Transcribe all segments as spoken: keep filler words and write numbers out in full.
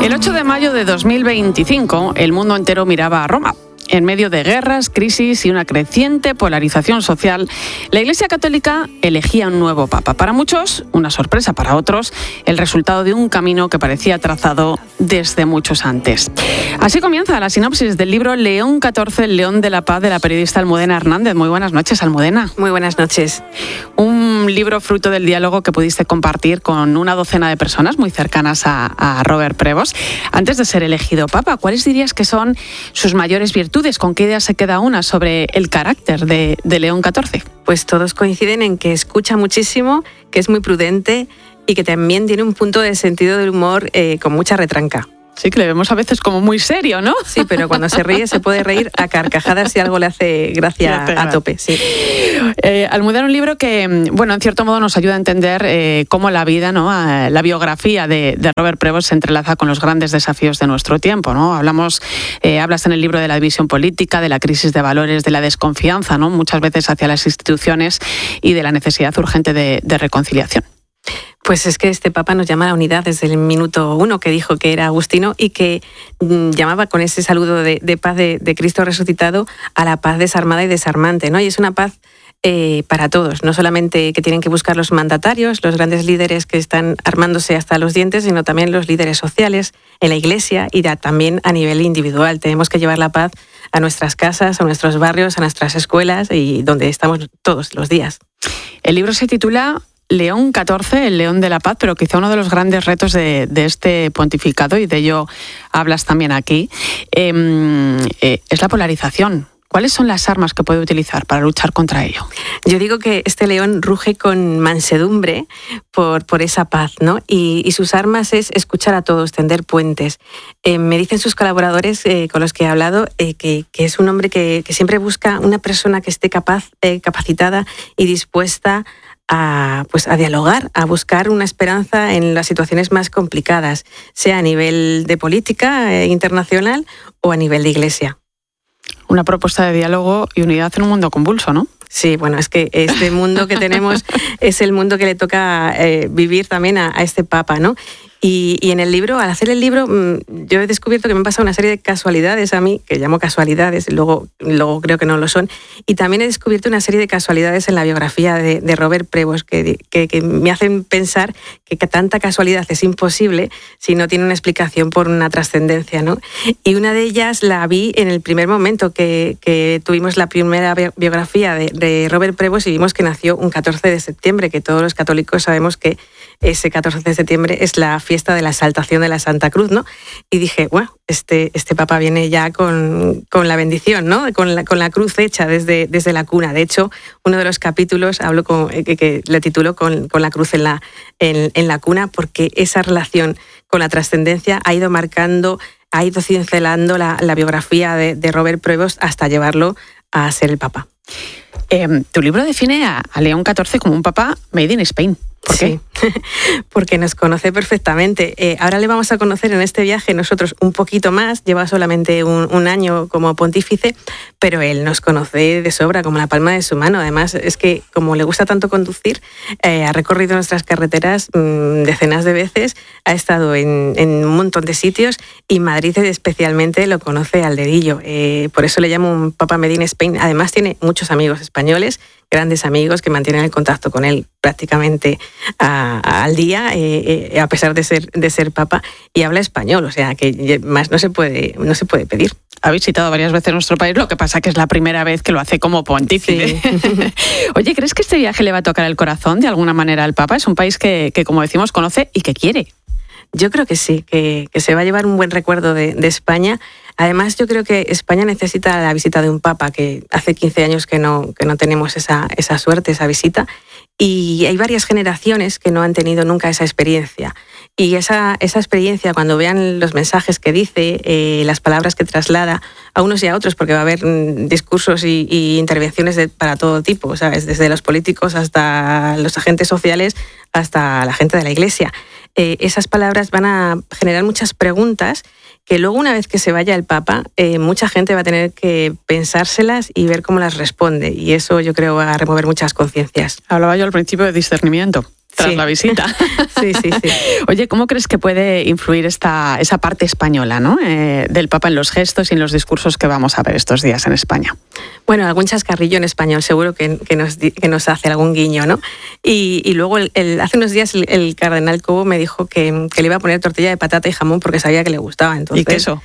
El ocho de mayo de dos mil veinticinco, el mundo entero miraba a Roma. En medio de guerras, crisis y una creciente polarización social, la Iglesia Católica elegía un nuevo papa. Para muchos, una sorpresa; para otros, el resultado de un camino que parecía trazado desde muchos antes. Así comienza la sinopsis del libro León catorce, el León de la Paz, de la periodista Almudena Hernández. Muy buenas noches, Almudena. Muy buenas noches. Un libro fruto del diálogo que pudiste compartir con una docena de personas muy cercanas a, a Robert Prevost antes de ser elegido papa. ¿Cuáles dirías que son sus mayores virtudes? ¿Con qué idea se queda una sobre el carácter de, de León catorce? Pues todos coinciden en que escucha muchísimo, que es muy prudente y que también tiene un punto de sentido del humor eh, con mucha retranca. Sí, que le vemos a veces como muy serio, ¿no? Sí, pero cuando se ríe se puede reír a carcajadas si algo le hace gracia a tope. Sí. Eh, Almudena, un libro que, bueno, en cierto modo nos ayuda a entender eh, cómo la vida, ¿no? La biografía de, de Robert Prevost se entrelaza con los grandes desafíos de nuestro tiempo, ¿no? Hablamos, eh, hablas en el libro de la división política, de la crisis de valores, de la desconfianza, ¿no? Muchas veces hacia las instituciones y de la necesidad urgente de, de reconciliación. Pues es que este papa nos llama a la unidad desde el minuto uno, que dijo que era agustino y que mmm, llamaba con ese saludo de, de paz de, de Cristo resucitado a la paz desarmada y desarmante, ¿no? Y es una paz eh, para todos, no solamente que tienen que buscar los mandatarios, los grandes líderes que están armándose hasta los dientes, sino también los líderes sociales en la Iglesia y da, también a nivel individual. Tenemos que llevar la paz a nuestras casas, a nuestros barrios, a nuestras escuelas y donde estamos todos los días. El libro se titula León catorce, el León de la Paz, pero quizá uno de los grandes retos de, de este pontificado, y de ello hablas también aquí, eh, eh, es la polarización. ¿Cuáles son las armas que puede utilizar para luchar contra ello? Yo digo que este león ruge con mansedumbre por, por esa paz, ¿no? Y, y sus armas es escuchar a todos, tender puentes. Eh, me dicen sus colaboradores eh, con los que he hablado eh, que, que es un hombre que, que siempre busca una persona que esté capaz, eh, capacitada y dispuesta a, pues, a dialogar, a buscar una esperanza en las situaciones más complicadas, sea a nivel de política eh, internacional o a nivel de Iglesia. Una propuesta de diálogo y unidad en un mundo convulso, ¿no? Sí, bueno, es que este mundo que tenemos es el mundo que le toca eh, vivir también a, a este papa, ¿no? Y, y en el libro, al hacer el libro, yo he descubierto que me han pasado una serie de casualidades a mí, que llamo casualidades, y luego, luego creo que no lo son, y también he descubierto una serie de casualidades en la biografía de, de Robert Prevost que, que, que me hacen pensar que, que tanta casualidad es imposible si no tiene una explicación por una trascendencia, ¿no? Y una de ellas la vi en el primer momento que, que tuvimos la primera biografía de, de Robert Prevost y vimos que nació un catorce de septiembre, que todos los católicos sabemos que ese catorce de septiembre es la fiesta de la exaltación de la Santa Cruz, ¿no? Y dije, bueno, este, este papa viene ya con, con la bendición, ¿no? Con la, con la cruz hecha desde, desde la cuna. De hecho, uno de los capítulos hablo con, que, que le titulo con, con la cruz en la, en, en la cuna, porque esa relación con la trascendencia ha ido marcando, ha ido cincelando la, la biografía de, de Robert Prevost hasta llevarlo a ser el papa. Eh, tu libro define a, a León catorce como un papa made in Spain. ¿Por qué? Sí, porque nos conoce perfectamente. Eh, ahora le vamos a conocer en este viaje nosotros un poquito más, lleva solamente un, un año como pontífice, pero él nos conoce de sobra, como la palma de su mano. Además, es que como le gusta tanto conducir, eh, ha recorrido nuestras carreteras mmm, decenas de veces, ha estado en, en un montón de sitios y Madrid especialmente lo conoce al dedillo. Eh, por eso le llamo un Papa Made in Spain. Además, tiene muchos amigos españoles, grandes amigos que mantienen el contacto con él prácticamente a, a, al día, eh, eh, a pesar de ser, de ser papa, y habla español, o sea que más no se puede, no se puede pedir. Ha visitado varias veces nuestro país, lo que pasa que es la primera vez que lo hace como pontífice. Sí. Oye, ¿crees que este viaje le va a tocar el corazón de alguna manera al papa? Es un país que, que como decimos, conoce y que quiere. Yo creo que sí, que, que se va a llevar un buen recuerdo de, de España. Además, yo creo que España necesita la visita de un papa, que hace quince años que no, que no tenemos esa, esa suerte, esa visita. Y hay varias generaciones que no han tenido nunca esa experiencia. Y esa, esa experiencia, cuando vean los mensajes que dice, eh, las palabras que traslada a unos y a otros, porque va a haber mm, discursos y, y intervenciones de, para todo tipo, ¿sabes? Desde los políticos hasta los agentes sociales, hasta la gente de la Iglesia. Eh, esas palabras van a generar muchas preguntas que luego, una vez que se vaya el Papa, eh, mucha gente va a tener que pensárselas y ver cómo las responde. Y eso yo creo va a remover muchas conciencias. Hablaba yo al principio de discernimiento. tras sí. la visita. Sí, sí, sí. Oye, ¿cómo crees que puede influir esta, esa parte española, ¿no? eh, del Papa en los gestos y en los discursos que vamos a ver estos días en España? Bueno, algún chascarrillo en español seguro que, que, nos, que nos hace algún guiño, ¿no? Y, y luego el, el, hace unos días el, el cardenal Cobo me dijo que, que le iba a poner tortilla de patata y jamón porque sabía que le gustaba. Entonces, ¿y queso?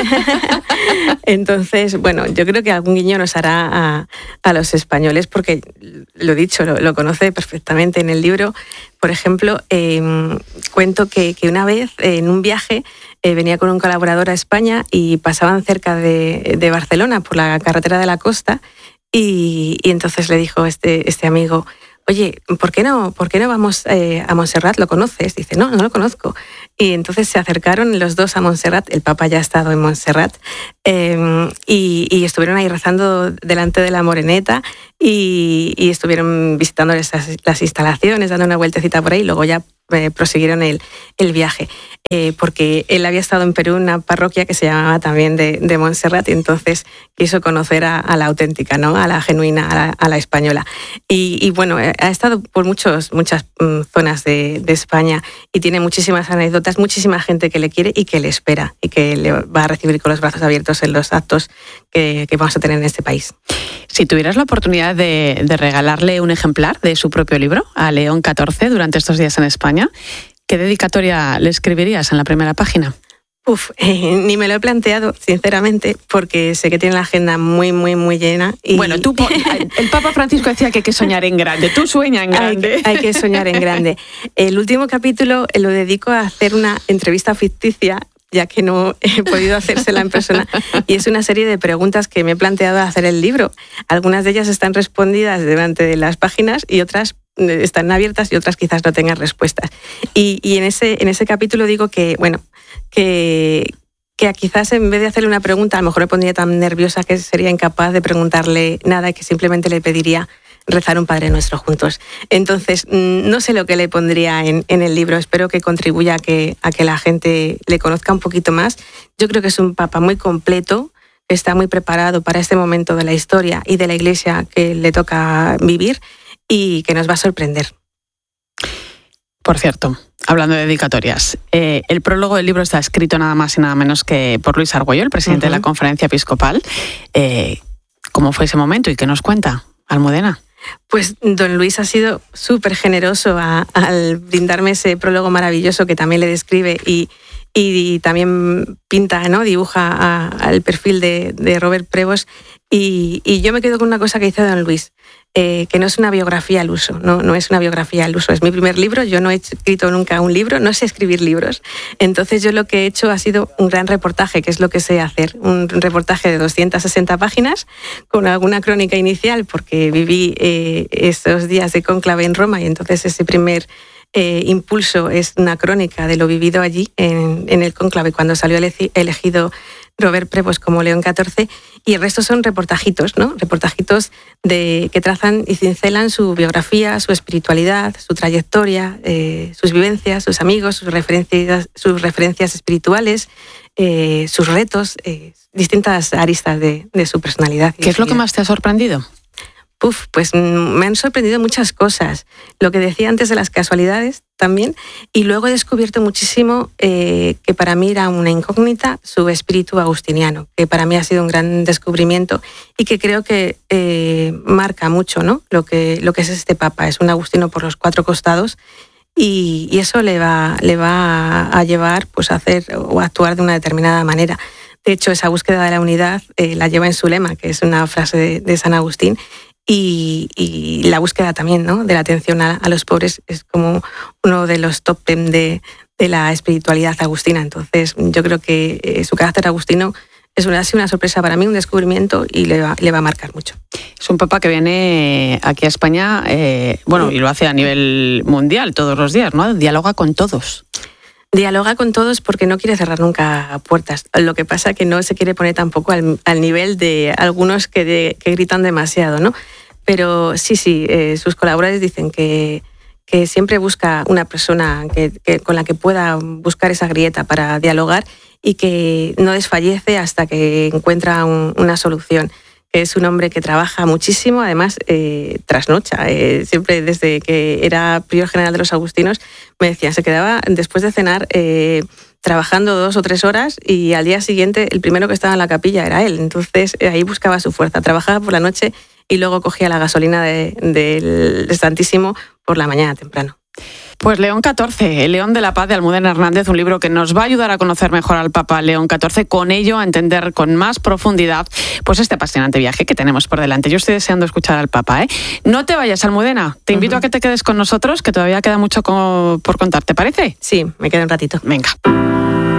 Entonces, bueno, yo creo que algún guiño nos hará a, a los españoles porque, lo dicho, lo, lo conoce perfectamente en el libro. Por ejemplo, eh, cuento que, que una vez eh, en un viaje eh, venía con un colaborador a España y pasaban cerca de, de Barcelona por la carretera de la costa y, y entonces le dijo este, este amigo, oye, ¿por qué no, por qué no vamos eh, a Montserrat? ¿Lo conoces? Dice, no, no lo conozco. Y entonces se acercaron los dos a Montserrat, el Papa ya ha estado en Montserrat, eh, y, y estuvieron ahí rezando delante de la Moreneta y, y estuvieron visitando las, las instalaciones, dando una vueltecita por ahí, y luego ya eh, prosiguieron el, el viaje. Eh, porque él había estado en Perú en una parroquia que se llamaba también de, de Montserrat y entonces quiso conocer a, a la auténtica, ¿no? A la genuina, a la, a la española. Y, y bueno, ha estado por muchos, muchas mm, zonas de, de España y tiene muchísimas anécdotas, muchísima gente que le quiere y que le espera y que le va a recibir con los brazos abiertos en los actos que, que vamos a tener en este país. Si tuvieras la oportunidad de, de regalarle un ejemplar de su propio libro a León catorce durante estos días en España, ¿qué dedicatoria le escribirías en la primera página? Uf, eh, ni me lo he planteado, sinceramente, porque sé que tiene la agenda muy, muy, muy llena. Y... Bueno, tú, el Papa Francisco decía que hay que soñar en grande, tú sueña en grande. Hay, hay que soñar en grande. El último capítulo lo dedico a hacer una entrevista ficticia, ya que no he podido hacérsela en persona, y es una serie de preguntas que me he planteado hacer el libro. Algunas de ellas están respondidas delante de las páginas y otras están abiertas y otras quizás no tengan respuestas. Y, y en, ese, en ese capítulo digo que, bueno, que, que quizás en vez de hacerle una pregunta, a lo mejor me pondría tan nerviosa que sería incapaz de preguntarle nada y que simplemente le pediría rezar un Padre Nuestro juntos. Entonces, no sé lo que le pondría en, en el libro, espero que contribuya a que, a que la gente le conozca un poquito más. Yo creo que es un papa muy completo, que está muy preparado para este momento de la historia y de la Iglesia que le toca vivir y que nos va a sorprender. Por cierto, hablando de dedicatorias, eh, el prólogo del libro está escrito nada más y nada menos que por Luis Argüello, el presidente uh-huh. de la Conferencia Episcopal. Eh, ¿Cómo fue ese momento y qué nos cuenta, Almudena? Pues don Luis ha sido súper generoso a, al brindarme ese prólogo maravilloso que también le describe y, y, y también pinta, ¿no? Dibuja al perfil de, de Robert Prevost. Y, y yo me quedo con una cosa que dice don Luis, eh, que no es una biografía al uso, no, no es una biografía al uso, es mi primer libro, yo no he escrito nunca un libro, no sé escribir libros, entonces yo lo que he hecho ha sido un gran reportaje, que es lo que sé hacer, un reportaje de doscientas sesenta páginas con alguna crónica inicial, porque viví eh, esos días de cónclave en Roma y entonces ese primer eh, impulso es una crónica de lo vivido allí en, en el cónclave cuando salió elegido Robert Prevost como León catorce, y el resto son reportajitos, ¿no? Reportajitos de, que trazan y cincelan su biografía, su espiritualidad, su trayectoria, eh, sus vivencias, sus amigos, sus referencias, sus referencias espirituales, eh, sus retos, eh, distintas aristas de, de su personalidad. ¿Qué es lo que más te ha sorprendido? Uf, pues me han sorprendido muchas cosas. Lo que decía antes de las casualidades también. Y luego he descubierto muchísimo eh, que para mí era una incógnita su espíritu agustiniano, que para mí ha sido un gran descubrimiento y que creo que eh, marca mucho, ¿no? Lo que, lo que es este papa. Es un agustino por los cuatro costados y, y eso le va, le va a llevar pues, a hacer o a actuar de una determinada manera. De hecho, esa búsqueda de la unidad eh, la lleva en su lema, que es una frase de, de San Agustín. Y, y la búsqueda también, ¿no? de la atención a, a los pobres es como uno de los top ten de, de la espiritualidad agustina. Entonces yo creo que eh, su carácter agustino es una, ha sido una sorpresa para mí, un descubrimiento y le va, le va a marcar mucho. Es un papa que viene aquí a España, eh, bueno, y lo hace a nivel mundial todos los días, ¿no? Dialoga con todos. Dialoga con todos porque no quiere cerrar nunca puertas. Lo que pasa es que no se quiere poner tampoco al, al nivel de algunos que, de, que gritan demasiado, ¿no? Pero sí, sí, eh, sus colaboradores dicen que, que siempre busca una persona que, que, con la que pueda buscar esa grieta para dialogar y que no desfallece hasta que encuentra un, una solución. que es un hombre que trabaja muchísimo, además eh, trasnocha. Eh, siempre desde que era prior general de los agustinos me decía, se quedaba después de cenar eh, trabajando dos o tres horas y al día siguiente el primero que estaba en la capilla era él. Entonces ahí buscaba su fuerza, trabajaba por la noche y luego cogía la gasolina de, de, del Santísimo por la mañana temprano. Pues León catorce, el León de la Paz de Almudena Hernández, un libro que nos va a ayudar a conocer mejor al Papa León catorce, con ello a entender con más profundidad pues este apasionante viaje que tenemos por delante. Yo estoy deseando escuchar al Papa, ¿eh? No te vayas, Almudena, te invito uh-huh. a que te quedes con nosotros, que todavía queda mucho por contar, ¿te parece? Sí, me queda un ratito. Venga.